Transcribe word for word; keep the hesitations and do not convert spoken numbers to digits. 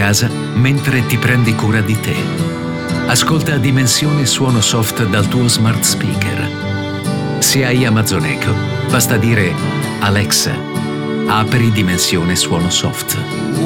casa mentre ti prendi cura di te. Ascolta Dimensione Suono Soft dal tuo smart speaker. Se hai Amazon Echo, basta dire Alexa, apri Dimensione Suono Soft.